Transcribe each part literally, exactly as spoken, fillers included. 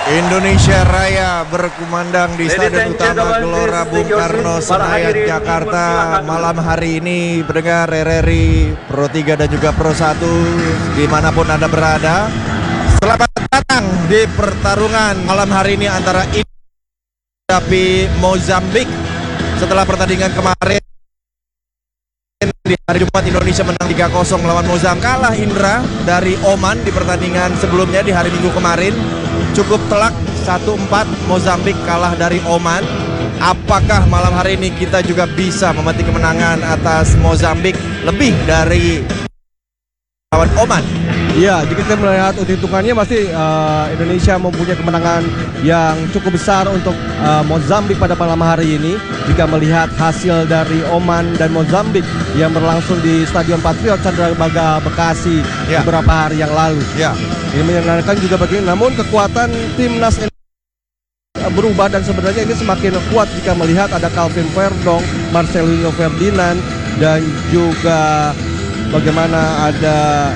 Indonesia Raya berkumandang di Stadion Utama Gelora Bung Karno Senayan Jakarta malam hari ini. Pendengar R R I Pro tiga dan juga Pro satu dimanapun Anda berada, selamat datang di pertarungan malam hari ini antara Indonesia dan Mozambik. Setelah pertandingan kemarin di hari Jumat, Indonesia menang tiga kosong melawan Mozambik. Kalah Indra dari Oman di pertandingan sebelumnya di hari Minggu kemarin. Cukup telak satu empat, Mozambik kalah dari Oman. Apakah malam hari ini kita juga bisa memetik kemenangan atas Mozambik lebih dari lawan Oman? Iya, jika kita melihat hitungannya pasti uh, Indonesia mempunyai kemenangan yang cukup besar untuk uh, Mozambik pada malam hari ini. Jika melihat hasil dari Oman dan Mozambik yang berlangsung di Stadion Patriot Candrabaga Bekasi ya, beberapa hari yang lalu. Ya. Ini menyenangkan juga bagi, namun kekuatan timnas berubah dan sebenarnya ini semakin kuat jika melihat ada Calvin Verdong, Marcelinho Ferdinand, dan juga bagaimana ada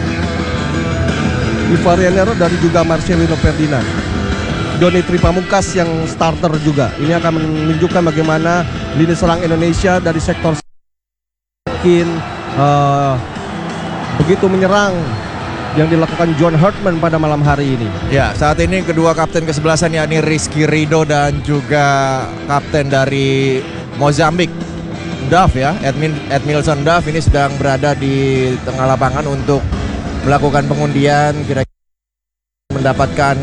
Ivarianero dari juga Marcelino Ferdinand. Doni Tripamungkas yang starter juga. Ini akan menunjukkan bagaimana lini serang Indonesia dari sektor semakin uh, begitu menyerang yang dilakukan John Hartman pada malam hari ini. Ya, saat ini kedua kapten kesebelasan yakni Rizky Ridho dan juga kapten dari Mozambik, Duff ya, Edmin, Edmilson Duff ini sedang berada di tengah lapangan untuk melakukan pengundian, kira-kira mendapatkan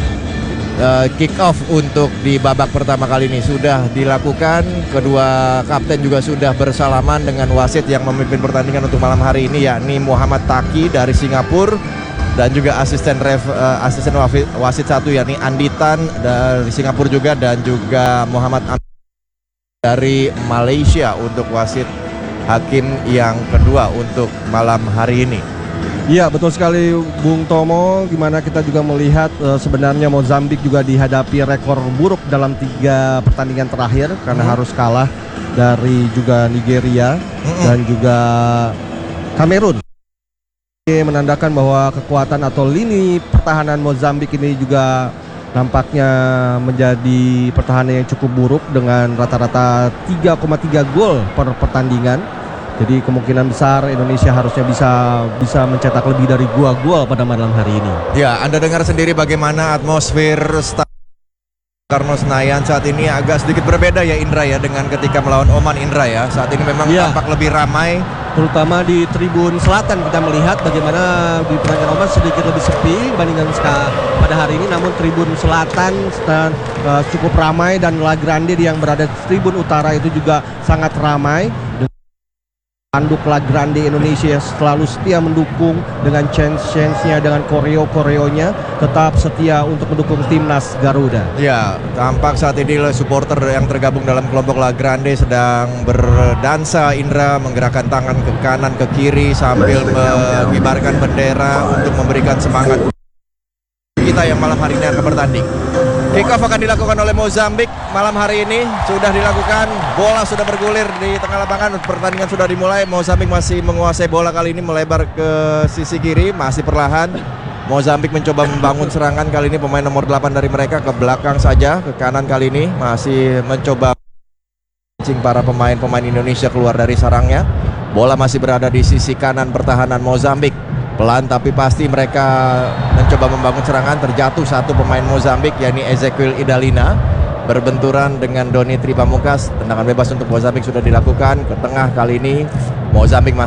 uh, kick off untuk di babak pertama kali ini sudah dilakukan. Kedua kapten juga sudah bersalaman dengan wasit yang memimpin pertandingan untuk malam hari ini, yakni Muhammad Taki dari Singapura dan juga asisten ref uh, asisten wasit satu yakni Anditan dari Singapura juga, dan juga Muhammad Am dari Malaysia untuk wasit hakim yang kedua untuk malam hari ini. Iya, betul sekali Bung Tomo, gimana kita juga melihat uh, sebenarnya Mozambik juga dihadapi rekor buruk dalam tiga pertandingan terakhir karena hmm. harus kalah dari juga Nigeria hmm. dan juga Kamerun. Ini menandakan bahwa kekuatan atau lini pertahanan Mozambik ini juga nampaknya menjadi pertahanan yang cukup buruk dengan rata-rata tiga koma tiga gol per pertandingan. Jadi kemungkinan besar Indonesia harusnya bisa bisa mencetak lebih dari dua gol pada malam hari ini. Ya, Anda dengar sendiri bagaimana atmosfer Stadion Karno Senayan saat ini agak sedikit berbeda ya Indra ya dengan ketika melawan Oman. Indra ya, saat ini memang ya, tampak lebih ramai, terutama di tribun selatan. Kita melihat bagaimana di pertandingan Oman sedikit lebih sepi dibandingkan pada hari ini, namun tribun selatan dan, uh, cukup ramai, dan La Grande yang berada di tribun utara itu juga sangat ramai. Anduk La Grande Indonesia selalu setia mendukung dengan chance-chance-nya, dengan koreo-koreonya, tetap setia untuk mendukung timnas Garuda. Ya, tampak saat ini supporter yang tergabung dalam kelompok La Grande sedang berdansa, Indra, menggerakkan tangan ke kanan ke kiri sambil mengibarkan bendera untuk memberikan semangat kita yang malam hari ini akan bertanding. Kick off akan dilakukan oleh Mozambik malam hari ini, sudah dilakukan, bola sudah bergulir di tengah lapangan, pertandingan sudah dimulai. Mozambik masih menguasai bola, kali ini melebar ke sisi kiri, masih perlahan. Mozambik mencoba membangun serangan, kali ini pemain nomor delapan dari mereka ke belakang saja, ke kanan kali ini, masih mencoba mencing para pemain-pemain Indonesia keluar dari sarangnya. Bola masih berada di sisi kanan pertahanan Mozambik. Pelan tapi pasti mereka mencoba membangun serangan. Terjatuh satu pemain Mozambik yakni Ezequiel Idalina, berbenturan dengan Doni Tripamungkas. Tendangan bebas untuk Mozambik sudah dilakukan ke tengah kali ini. Mozambik masih